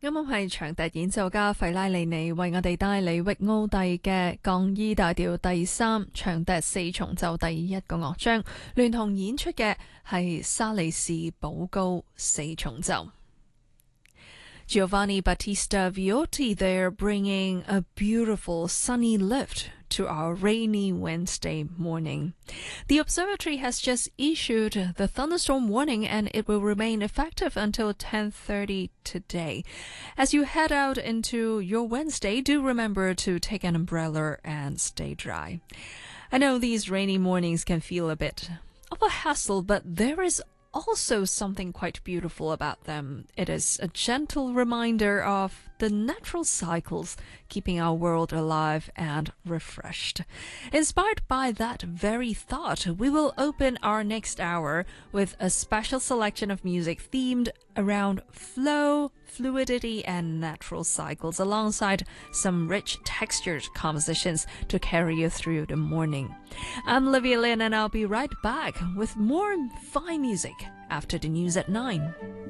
啱啱係長笛演奏家費拉利尼為我哋帶嚟域奧蒂嘅降 E 大調第三長笛四重奏第一個樂章，聯同演出嘅係沙利士寶高四重奏。Giovanni Battista Viotti there bringing a beautiful sunny lift to our rainy Wednesday morning. The observatory has just issued the thunderstorm warning and it will remain effective until 10:30 today. As you head out into your Wednesday, do remember to take an umbrella and stay dry. I know these rainy mornings can feel a bit of a hassle, but there is also something quite beautiful about them. It is a gentle reminder of the natural cycles keeping our world alive and refreshed. Inspired by that very thought, we will open our next hour with a special selection of music themed around flow, fluidity, and natural cycles, alongside some rich textured compositions to carry you through the morning. I'm Olivia Lin, and I'll be right back with more fine music after the news at 9.